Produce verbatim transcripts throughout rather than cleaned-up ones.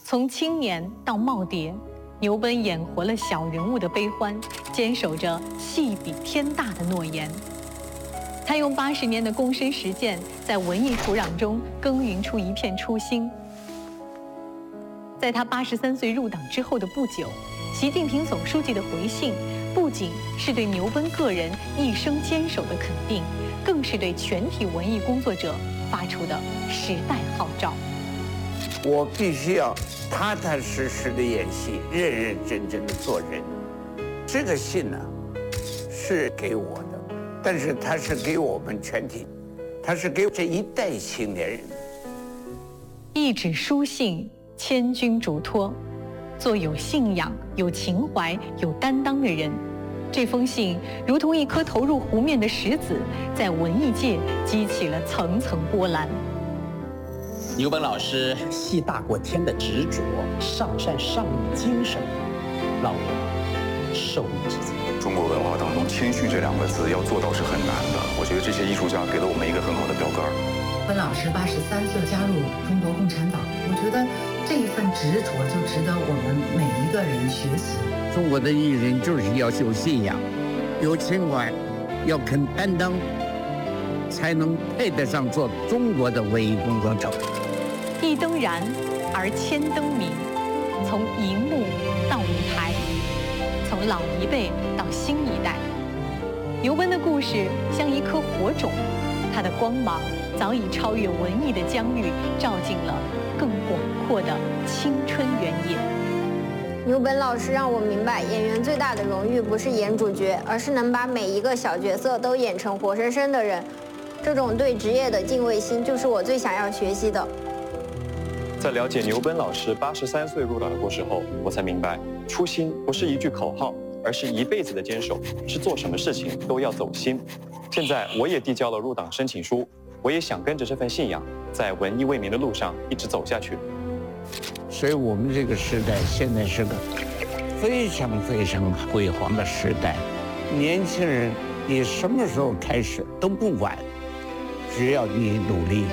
从青年到耄耋，牛奔演活了小人物的悲欢，坚守着戏比天大的诺言。他用八十年的躬身实践，在文艺土壤中耕耘出一片初心。在他八十三岁入党之后的不久，习近平总书记的回信不仅是对牛奔个人一生坚守的肯定，更是对全体文艺工作者发出的时代号召。 我必须要踏踏实实的演戏，认认真真的做人。这个信呢，是给我的，但是它是给我们全体，它是给这一代青年人。 一纸书信，千钧嘱托，做有信仰、有情怀、有担当的人。这封信如同一颗投入湖面的石子，在文艺界激起了层层波澜。 牛奔老师戏大过天的执着、上善上义精神，让我受益至极。 中国文化当中，谦虚这两个字要做到是很难的。我觉得这些艺术家给了我们一个很好的标杆。 奔老师八十三岁加入中国共产党，我觉得这一份执着就值得我们每一个人学习。 中国的艺人就是要有信仰，有情怀，要肯担当，才能配得上做中国的文艺工作者。 一灯燃，而千灯明。从荧幕到舞台，从老一辈到新一代，牛奔的故事像一颗火种，它的光芒早已超越文艺的疆域，照进了更广阔的青春原野。 牛奔老师让我明白，演员最大的荣誉不是演主角，而是能把每一个小角色都演成活生生的人。这种对职业的敬畏心，就是我最想要学习的。 在了解牛奔老师八十三岁入党的故事后，我才明白，初心不是一句口号，而是一辈子的坚守，是做什么事情都要走心。现在我也递交了入党申请书，我也想跟着这份信仰，在文艺为民的路上一直走下去。 所以我们这个时代现在是个非常非常辉煌的时代，年轻人你什么时候开始都不晚，只要你努力。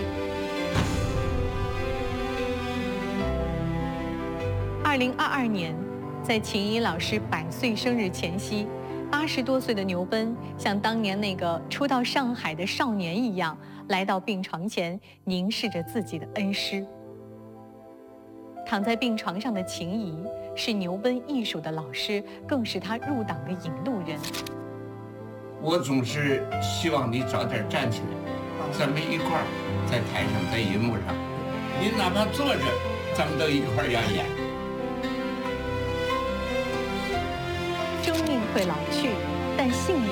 二零二二年，在秦怡老师百岁生日前夕，八十多岁的牛奔像当年那个初到上海的少年一样，来到病床前，凝视着自己的恩师。躺在病床上的秦怡是牛奔艺术的老师，更是他入党的引路人。 我总是希望你早点站起来，咱们一块儿在台上，在银幕上，你哪怕坐着，咱们都一块儿要演。 生命会老去，但信仰